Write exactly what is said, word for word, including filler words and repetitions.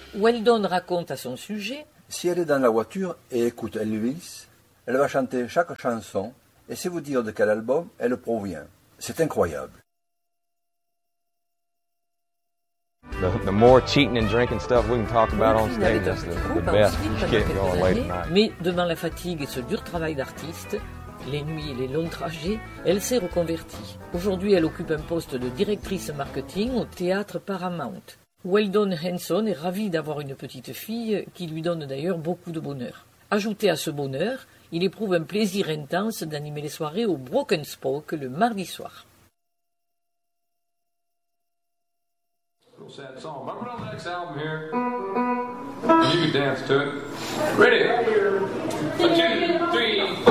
Weldon raconte à son sujet: si elle est dans la voiture et écoute Elvis, elle va chanter chaque chanson et c'est vous dire de quel album elle provient. C'est incroyable. The, the more cheating and drinking stuff we can talk about on stage, that's the, the best. Just get going late at night. Mais devant la fatigue et ce dur travail d'artiste, les nuits et les longs trajets, elle s'est reconvertie. Aujourd'hui, elle occupe un poste de directrice marketing au théâtre Paramount. Weldon Henson est ravi d'avoir une petite fille qui lui donne d'ailleurs beaucoup de bonheur. Ajouté à ce bonheur, il éprouve un plaisir intense d'animer les soirées au Broken Spoke le mardi soir. Sad song. But we're on the next album here. And you can dance to it. Ready? One, two, three.